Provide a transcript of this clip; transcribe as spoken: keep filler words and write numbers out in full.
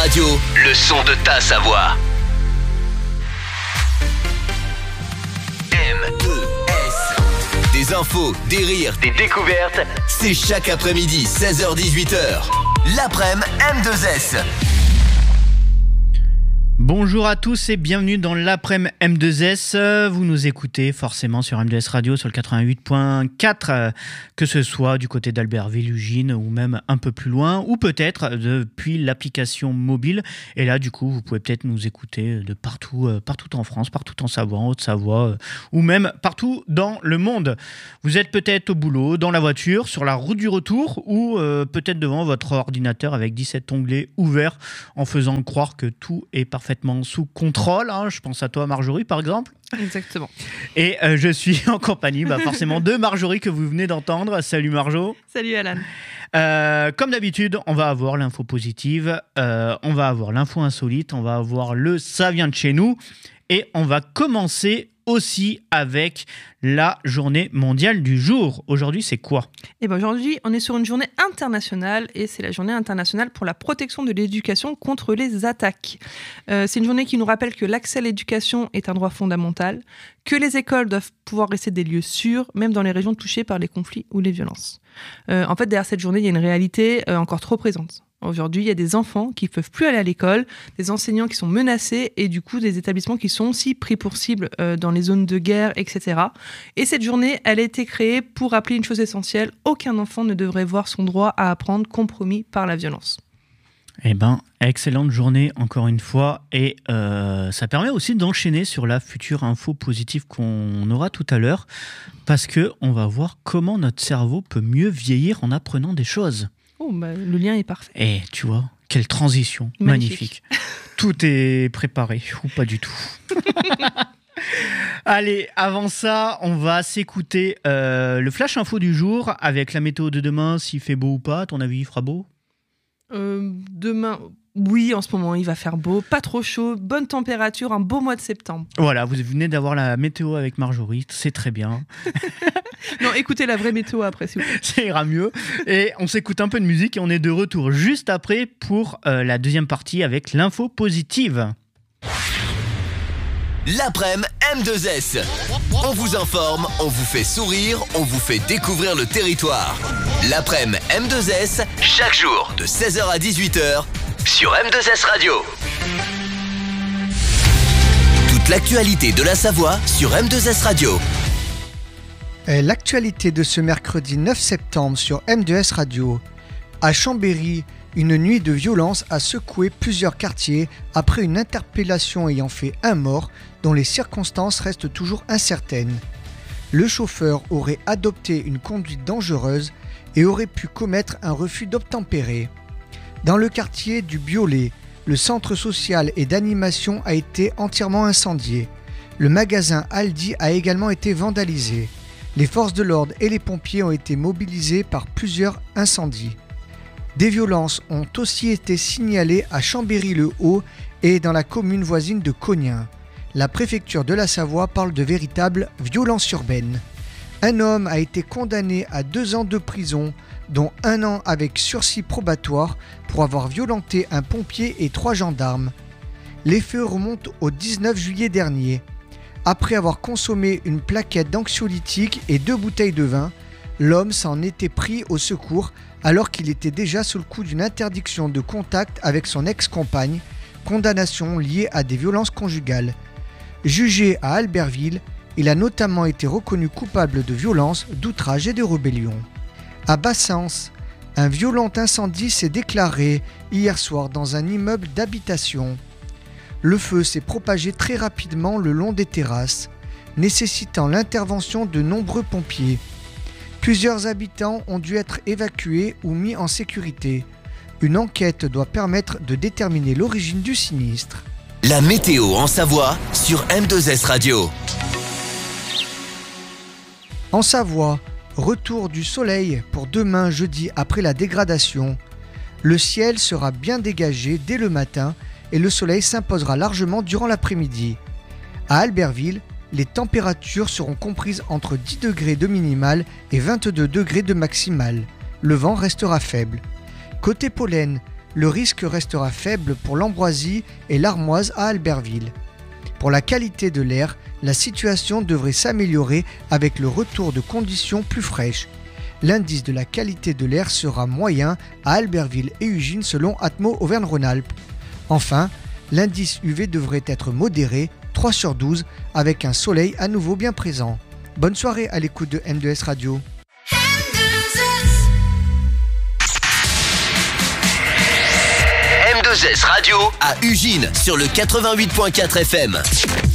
Radio, le son de ta Savoie. M deux S. Des infos, des rires, des découvertes, c'est chaque après-midi, seize heures dix-huit heures. L'après-midi M deux S. Bonjour à tous et bienvenue dans l'après-midi M deux S. Vous nous écoutez forcément sur M deux S Radio sur le quatre-vingt-huit point quatre, que ce soit du côté d'Albertville, Ugine ou même un peu plus loin, ou peut-être depuis l'application mobile. Et là, du coup, vous pouvez peut-être nous écouter de partout, partout en France, partout en Savoie, en Haute-Savoie, ou même partout dans le monde. Vous êtes peut-être au boulot, dans la voiture, sur la route du retour, ou euh, peut-être devant votre ordinateur avec dix-sept onglets ouverts en faisant croire que tout est parfaitement sous contrôle, hein. Je pense à toi Marjorie par exemple. Exactement. Et euh, je suis en compagnie bah, forcément de Marjorie que vous venez d'entendre. Salut Marjo. Salut Alan. Euh, comme d'habitude, on va avoir l'info positive, euh, on va avoir l'info insolite, on va avoir le ça vient de chez nous et on va commencer aussi avec la journée mondiale du jour. Aujourd'hui, c'est quoi ? Eh ben aujourd'hui, on est sur une journée internationale et c'est la journée internationale pour la protection de l'éducation contre les attaques. Euh, c'est une journée qui nous rappelle que l'accès à l'éducation est un droit fondamental, que les écoles doivent pouvoir rester des lieux sûrs, même dans les régions touchées par les conflits ou les violences. Euh, en fait, derrière cette journée, il y a une réalité euh, encore trop présente. Aujourd'hui, il y a des enfants qui ne peuvent plus aller à l'école, des enseignants qui sont menacés et du coup des établissements qui sont aussi pris pour cible euh, dans les zones de guerre, et cetera. Et cette journée, elle a été créée pour rappeler une chose essentielle, aucun enfant ne devrait voir son droit à apprendre compromis par la violence. Eh ben, excellente journée encore une fois et euh, ça permet aussi d'enchaîner sur la future info positive qu'on aura tout à l'heure parce qu'on va voir comment notre cerveau peut mieux vieillir en apprenant des choses. Oh, bah, le lien est parfait. Et tu vois, quelle transition, magnifique. magnifique. Tout est préparé, ou pas du tout. Allez, avant ça, on va s'écouter euh, le flash info du jour avec la météo de demain, s'il fait beau ou pas. À ton avis, il fera beau ? euh, Demain... Oui, en ce moment, il va faire beau, pas trop chaud, bonne température, un beau mois de septembre. Voilà, vous venez d'avoir la météo avec Marjorie, c'est très bien. Non, écoutez la vraie météo après, s'il vous plaît. Ça ira mieux. Et on s'écoute un peu de musique et on est de retour juste après pour euh, la deuxième partie avec l'info positive. L'après-midi M deux S. On vous informe, on vous fait sourire, on vous fait découvrir le territoire. L'après-midi M deux S, chaque jour de seize heures à dix-huit heures sur M deux S Radio. Toute l'actualité de la Savoie sur M deux S Radio. L'actualité de ce mercredi neuf septembre sur M deux S Radio. À Chambéry, une nuit de violence a secoué plusieurs quartiers après une interpellation ayant fait un mort dont les circonstances restent toujours incertaines. Le chauffeur aurait adopté une conduite dangereuse et aurait pu commettre un refus d'obtempérer. Dans le quartier du Biolay, le centre social et d'animation a été entièrement incendié. Le magasin Aldi a également été vandalisé. Les forces de l'ordre et les pompiers ont été mobilisés par plusieurs incendies. Des violences ont aussi été signalées à Chambéry-le-Haut et dans la commune voisine de Cognins. La préfecture de la Savoie parle de véritables violences urbaines. Un homme a été condamné à deux ans de prison, dont un an avec sursis probatoire pour avoir violenté un pompier et trois gendarmes. Les faits remontent au dix-neuf juillet dernier. Après avoir consommé une plaquette d'anxiolytiques et deux bouteilles de vin, l'homme s'en était pris au secours alors qu'il était déjà sous le coup d'une interdiction de contact avec son ex-compagne, condamnation liée à des violences conjugales. Jugé à Albertville, il a notamment été reconnu coupable de violence, d'outrage et de rébellion. À Bassens, un violent incendie s'est déclaré hier soir dans un immeuble d'habitation. Le feu s'est propagé très rapidement le long des terrasses, nécessitant l'intervention de nombreux pompiers. Plusieurs habitants ont dû être évacués ou mis en sécurité. Une enquête doit permettre de déterminer l'origine du sinistre. La météo en Savoie sur M deux S Radio. En Savoie, retour du soleil pour demain jeudi après la dégradation. Le ciel sera bien dégagé dès le matin et le soleil s'imposera largement durant l'après-midi. À Albertville, les températures seront comprises entre dix degrés de minimale et vingt-deux degrés de maximale. Le vent restera faible. Côté pollen, le risque restera faible pour l'Ambroisie et l'Armoise à Albertville. Pour la qualité de l'air, la situation devrait s'améliorer avec le retour de conditions plus fraîches. L'indice de la qualité de l'air sera moyen à Albertville et Ugine selon Atmo Auvergne-Rhône-Alpes. Enfin, l'indice U V devrait être modéré, trois sur douze, avec un soleil à nouveau bien présent. Bonne soirée à l'écoute de M deux S Radio. M deux S Radio à Ugine sur le quatre-vingt-huit point quatre F M.